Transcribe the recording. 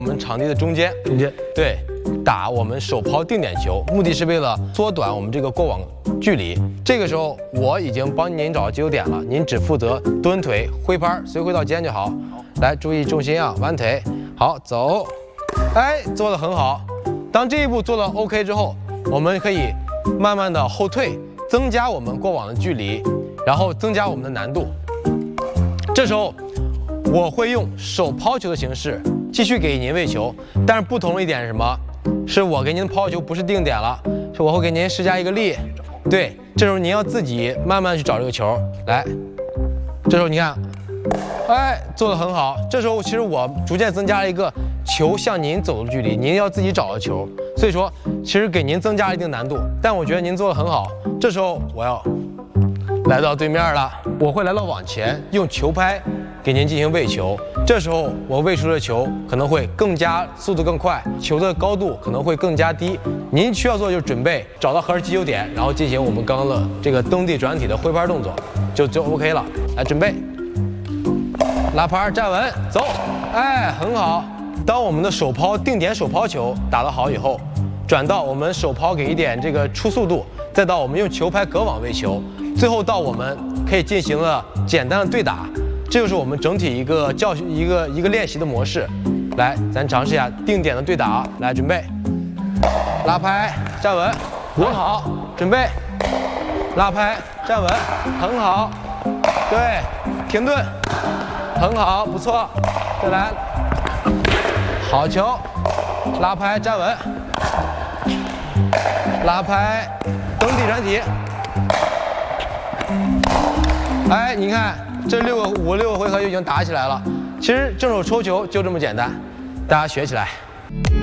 我们场地的中间，对，打我们手抛定点球，目的是为了缩短我们这个过网距离。这个时候我已经帮您找到击球点了，您只负责蹲腿、挥拍，随回到肩就好。来，注意重心啊，弯腿，好，走，哎，做得很好。当这一步做到 OK 之后，我们可以慢慢的后退，增加我们过网的距离，然后增加我们的难度。这时候我会用手抛球的形式。 继续给您喂球，但是不同的一点是什么？是我给您抛球不是定点了，是我会给您施加一个力。对，这时候您要自己慢慢去找这个球。来，这时候你看，哎，做得很好。这时候其实我逐渐增加了一个球向您走的距离，您要自己找的球。所以说，其实给您增加了一定难度，但我觉得您做得很好。这时候我要来到对面了，我会来到网前，用球拍给您进行喂球。 这时候我喂出的球可能会更加速度更快，球的高度可能会更加低。您需要做的就是准备找到合适击球点，然后进行我们刚刚的这个蹬地转体的挥拍动作，就 OK 了。来，准备，拉拍站稳，走，哎，很好。当我们的手抛定点手抛球打得好以后，转到我们手抛给一点这个初速度，再到我们用球拍隔网喂球，最后到我们可以进行了简单的对打。 这就是我们整体一个教学一个练习的模式。来，咱尝试一下定点的对打。来，准备，拉拍站稳，很好。准备，拉拍站稳，很好。对，停顿，很好，不错。再来，好球，拉拍站稳，拉拍蹬地转体。哎，你看。 这5、6个回合就已经打起来了。其实正手抽球就这么简单，大家学起来。